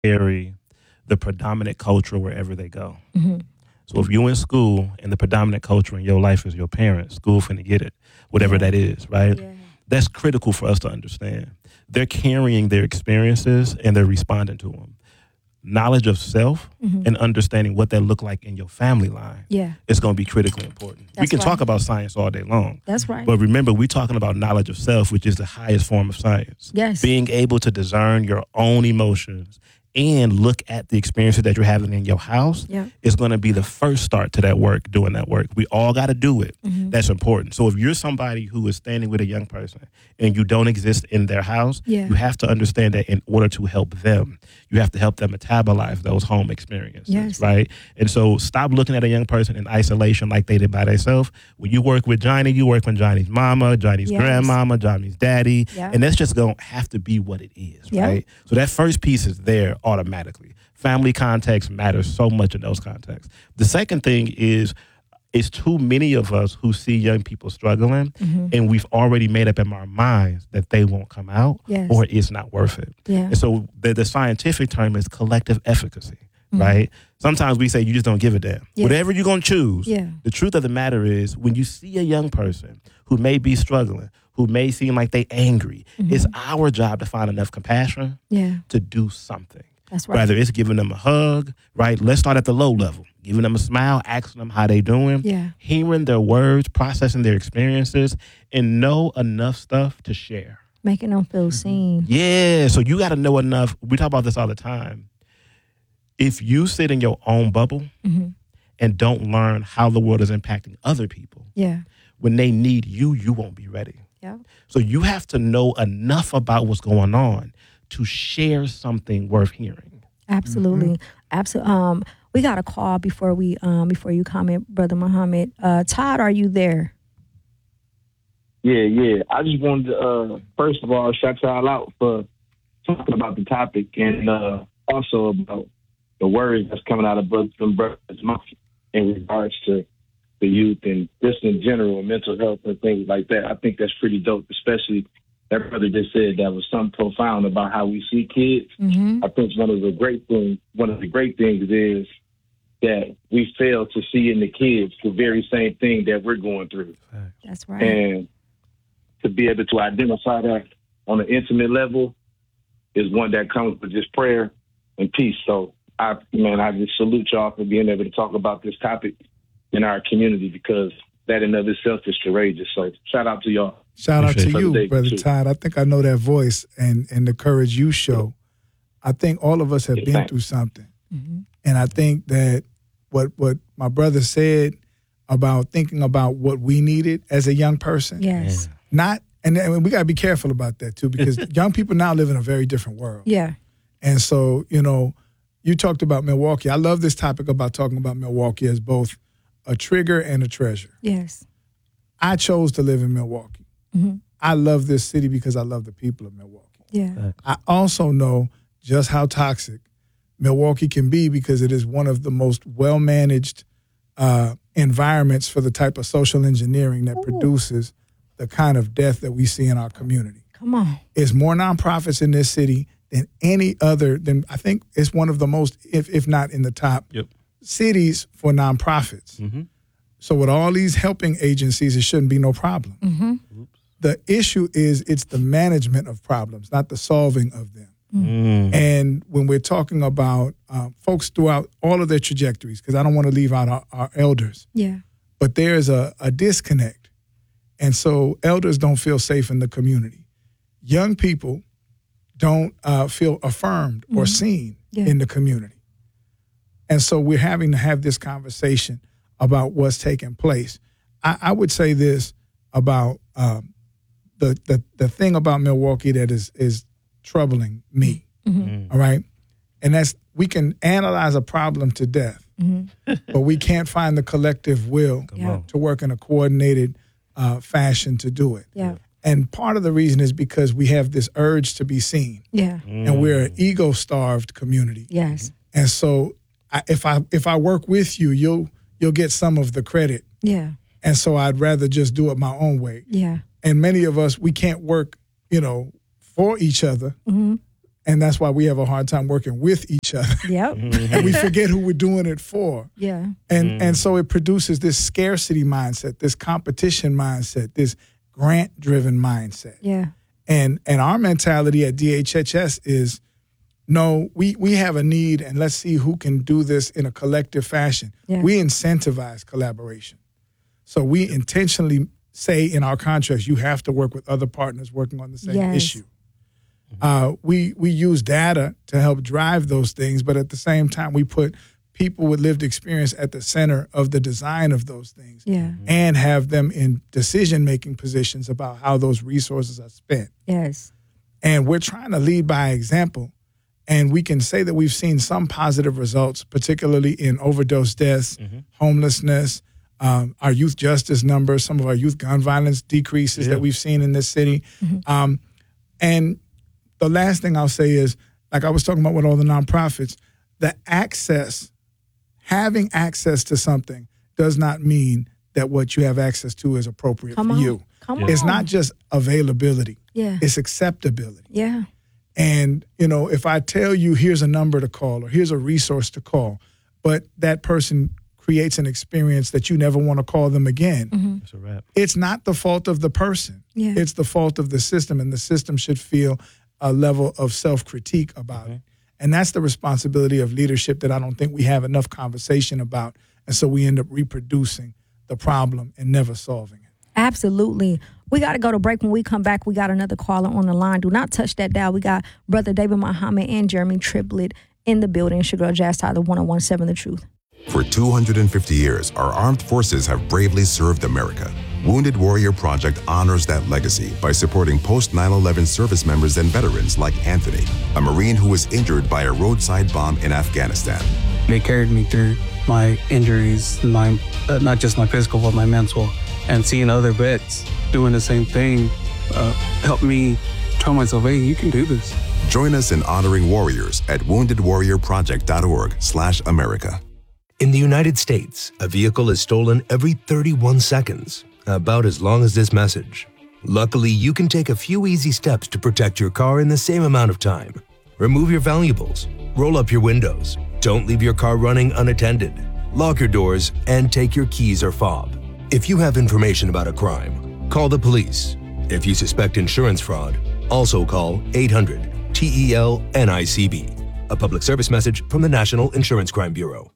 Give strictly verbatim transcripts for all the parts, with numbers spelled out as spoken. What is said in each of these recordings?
carry the predominant culture wherever they go. Mm-hmm. So if you're in school and the predominant culture in your life is your parents, school finna get it, whatever Yeah. that is, right? Yeah. That's critical for us to understand. They're carrying their experiences and they're responding to them. Knowledge of self Mm-hmm. and understanding what that look like in your family line Yeah. is going to be critically important. we That's can right. talk about science all day long, That's right. but remember, we're talking about knowledge of self, which is the highest form of science. Yes. Being able to discern your own emotions and look at the experiences that you're having in your house Yeah. is going to be the first start to that work, doing that work. We all got to do it. Mm-hmm. That's important. So if you're somebody who is standing with a young person and you don't exist in their house, Yeah. you have to understand that in order to help them, you have to help them metabolize those home experiences, Yes. right? And so stop looking at a young person in isolation like they did by themselves. When you work with Johnny, you work with Johnny's mama, Johnny's Yes. grandmama, Johnny's daddy, Yeah. and that's just going to have to be what it is, Yeah. right? So that first piece is there automatically. Family context matters so much in those contexts. The second thing is, it's too many of us who see young people struggling, Mm-hmm. and we've already made up in our minds that they won't come out Yes. or it's not worth it. Yeah. And so the, the scientific term is collective efficacy, Mhm. right? Sometimes we say you just don't give a damn. Yeah. Whatever you're going to choose, Yeah. the truth of the matter is when you see a young person who may be struggling, who may seem like they angry, Mhm. it's our job to find enough compassion Yeah. to do something. That's right. Whether it's giving them a hug, right? Let's start at the low level. Giving them a smile, asking them how they doing, Yeah. hearing their words, processing their experiences, and know enough stuff to share. Making them feel seen. Yeah, so you got to know enough. We talk about this all the time. If you sit in your own bubble Mm-hmm. and don't learn how the world is impacting other people, Yeah. when they need you, you won't be ready. Yeah. So you have to know enough about what's going on to share something worth hearing. Absolutely. Absolutely. Um, we got a call before we um before you comment, Brother Muhammad. Uh, Todd, are you there? Yeah, yeah. I just wanted to, uh, first of all, shout y'all out for talking about the topic and uh, also about the words that's coming out of brothers from brothers' mouth in regards to the youth and just in general, mental health and things like that. I think that's pretty dope, especially that brother just said that was something profound about how we see kids. Mm-hmm. I think one of the great things, one of the great things is that we fail to see in the kids the very same thing that we're going through. That's right. And to be able to identify that on an intimate level is one that comes with just prayer and peace. So, I man, I just salute y'all for being able to talk about this topic in our community because that in of itself is courageous. So, shout out to y'all. Shout out to Appreciate you, it. Brother Too. Todd. I think I know that voice and, and the courage you show. I think all of us have Yeah, been thanks. through something. Mm-hmm. And I think that what what my brother said about thinking about what we needed as a young person, Yes. not, and, and we got to be careful about that too, because young people now live in a very different world. Yeah. And so, you know, you talked about Milwaukee. I love this topic about talking about Milwaukee as both a trigger and a treasure. Yes. I chose to live in Milwaukee. Mm-hmm. I love this city because I love the people of Milwaukee. Yeah. I also know just how toxic Milwaukee can be because it is one of the most well-managed uh, environments for the type of social engineering that Ooh. produces the kind of death that we see in our community. Come on. It's more nonprofits in this city than any other. Than I think it's one of the most, if if not in the top, Yep. cities for nonprofits. Mm-hmm. So with all these helping agencies, it shouldn't be no problem. Mm-hmm. The issue is it's the management of problems, not the solving of them. Mm. And when we're talking about uh, folks throughout all of their trajectories, because I don't want to leave out our, our elders, Yeah. but there's a, a disconnect. And so elders don't feel safe in the community. Young people don't uh, feel affirmed or Mhm. seen Yeah. in the community. And so we're having to have this conversation about what's taking place. I, I would say this about um, the, the the thing about Milwaukee that is is troubling me. Mm-hmm. All right, and that's we can analyze a problem to death, Mm-hmm. but we can't find the collective will Come Yeah. on. to work in a coordinated uh, fashion to do it. Yeah. And part of the reason is because we have this urge to be seen, Yeah. and we're an ego-starved community. Yes. And so, I, if I if I work with you, you'll you'll get some of the credit. Yeah. And so, I'd rather just do it my own way. Yeah. And many of us, we can't work, you know, for each other, Mm-hmm. And that's why we have a hard time working with each other. Yep. And we forget who we're doing it for. Yeah. And Mm. and so it produces this scarcity mindset, this competition mindset, this grant-driven mindset. Yeah. And and our mentality at D H H S is, no, we, we have a need, and let's see who can do this in a collective fashion. Yeah. We incentivize collaboration. So we intentionally say in our contracts, you have to work with other partners working on the same Yes. issue. Uh, we we use data to help drive those things, but at the same time, we put people with lived experience at the center of the design of those things, Yeah. and have them in decision-making positions about how those resources are spent. Yes. And we're trying to lead by example, and we can say that we've seen some positive results, particularly in overdose deaths, homelessness, um, our youth justice numbers, some of our youth gun violence decreases Yeah. that we've seen in this city. Um, and the last thing I'll say is, like I was talking about with all the nonprofits, the access, having access to something does not mean that what you have access to is appropriate Come for on. you. Come Yeah. on. It's not just availability, Yeah. it's acceptability. Yeah. And, you know, if I tell you here's a number to call or here's a resource to call, but that person creates an experience that you never want to call them again, That's a wrap. it's not the fault of the person. Yeah. It's the fault of the system, and the system should feel a level of self-critique about it. And that's the responsibility of leadership that I don't think we have enough conversation about. And so we end up reproducing the problem and never solving it. Absolutely. We got to go to break. When we come back, we got another caller on the line. Do not touch that dial. We got Brother David Muhammad and Jeremy Triplett in the building. Sugar Jazz Tyler, one oh one point seven The Truth. For two hundred fifty years, our armed forces have bravely served America. Wounded Warrior Project honors that legacy by supporting post nine eleven service members and veterans like Anthony, a Marine who was injured by a roadside bomb in Afghanistan. They carried me through my injuries, my uh, not just my physical, but my mental. And seeing other vets doing the same thing uh, helped me tell myself, hey, you can do this. Join us in honoring warriors at wounded warrior project dot org slash America. In the United States, a vehicle is stolen every thirty-one seconds, about as long as this message. Luckily, you can take a few easy steps to protect your car in the same amount of time. Remove your valuables, roll up your windows, don't leave your car running unattended, lock your doors, and take your keys or fob. If you have information about a crime, call the police. If you suspect insurance fraud, also call eight hundred T E L N I C B. A public service message from the National Insurance Crime Bureau.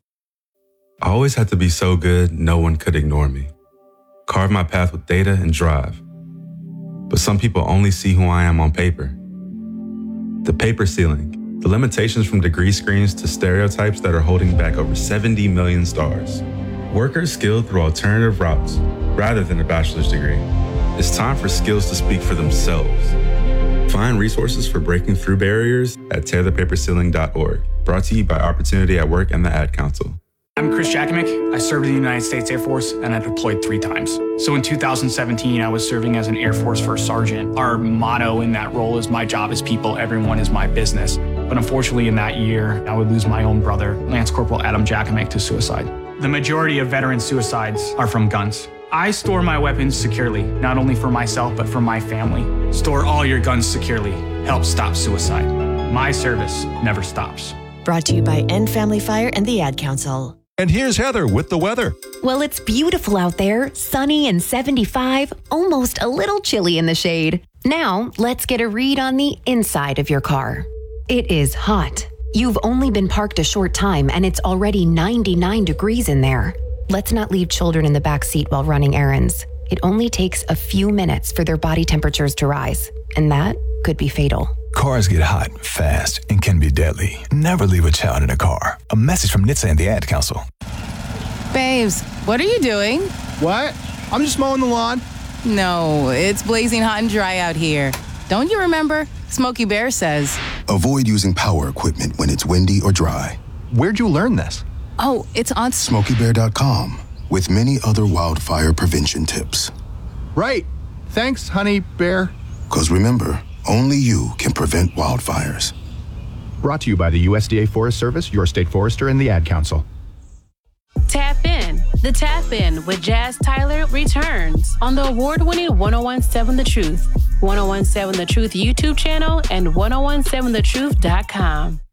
I always had to be so good, no one could ignore me. Carve my path with data and drive. But some people only see who I am on paper. The paper ceiling, the limitations from degree screens to stereotypes that are holding back over seventy million stars. Workers skilled through alternative routes rather than a bachelor's degree. It's time for skills to speak for themselves. Find resources for breaking through barriers at tear the paper ceiling dot org. Brought to you by Opportunity at Work and the Ad Council. I'm Chris Jakimick. I served in the United States Air Force and I deployed three times. So in two thousand seventeen, I was serving as an Air Force First Sergeant. Our motto in that role is my job is people, everyone is my business. But unfortunately in that year, I would lose my own brother, Lance Corporal Adam Jakimick, to suicide. The majority of veteran suicides are from guns. I store my weapons securely, not only for myself, but for my family. Store all your guns securely. Help stop suicide. My service never stops. Brought to you by End Family Fire and the Ad Council. And here's Heather with the weather. Well, it's beautiful out there, sunny and seventy-five, almost a little chilly in the shade. Now, let's get a read on the inside of your car. It is hot. You've only been parked a short time and it's already ninety-nine degrees in there. Let's not leave children in the back seat while running errands. It only takes a few minutes for their body temperatures to rise, and that could be fatal. Cars get hot, fast, and can be deadly. Never leave a child in a car. A message from N H T S A and the Ad Council. Babes, what are you doing? What? I'm just mowing the lawn. No, it's blazing hot and dry out here. Don't you remember? Smokey Bear says. Avoid using power equipment when it's windy or dry. Where'd you learn this? Oh, it's on Smokey Bear dot com with many other wildfire prevention tips. Right. Thanks, honey bear. Because remember, only you can prevent wildfires. Brought to you by the U S D A Forest Service, your state forester, and the Ad Council. Tap in. The Tap In with Jazz Tyler returns on the award-winning ten seventeen The Truth, ten seventeen The Truth YouTube channel, and ten seventeen the truth dot com.